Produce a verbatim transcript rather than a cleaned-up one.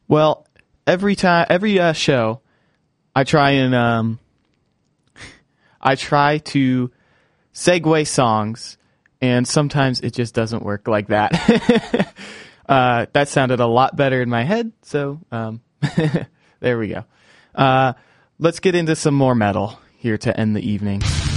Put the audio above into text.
Well, every time, every uh, show, I try and um, I try to segue songs, and sometimes it just doesn't work like that. uh, that sounded a lot better in my head, so um, there we go. Uh, let's get into some more metal here to end the evening.